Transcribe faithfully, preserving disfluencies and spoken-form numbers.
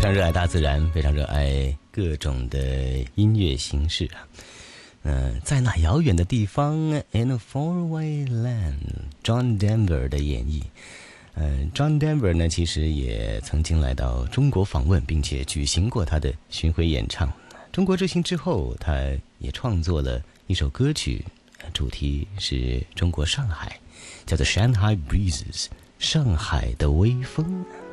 常热爱大自然，非常热爱各种的音乐形式啊。嗯、呃，在那遥远的地方 ，In a faraway land，John Denver 的演绎。嗯、呃、，John Denver 呢，其实也曾经来到中国访问，并且举行过他的巡回演唱。中国之行之后，他也创作了一首歌曲，主题是中国上海，叫做《Shanghai Breezes》，上海的微风。